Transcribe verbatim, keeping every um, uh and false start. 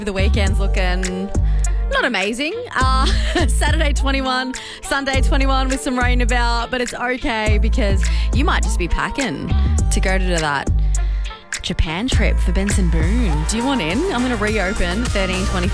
The weekend's looking not amazing. Uh, Saturday twenty-one, Sunday twenty-one with some rain about, but it's okay because you might just be packing to go to that Japan trip for Benson Boone. Do you want in? I'm going to reopen thirteen twenty-four.